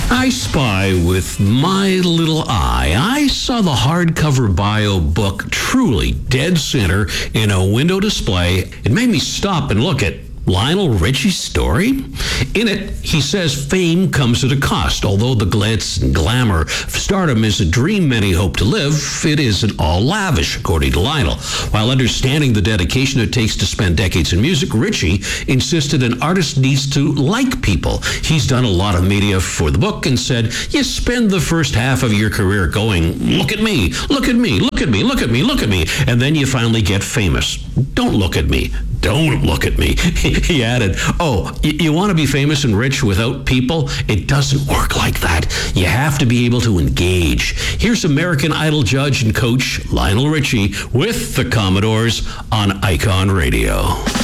I spy with my little eye. I saw the hardcover bio book truly dead center in a window display. It made me stop and look at Lionel Richie's story. In it, he says fame comes at a cost. Although the glitz and glamour of stardom is a dream many hope to live, it isn't all lavish, according to Lionel. While understanding the dedication it takes to spend decades in music, Richie insisted an artist needs to like people. He's done a lot of media for the book and said, you spend the first half of your career going, look at me, look at me, look at me, look at me, look at me, and then you finally get famous. Don't look at me. Don't look at me. He added, you want to be famous and rich without people? It doesn't work like that. You have to be able to engage. Here's American Idol judge and coach Lionel Richie with the Commodores on Icon Radio.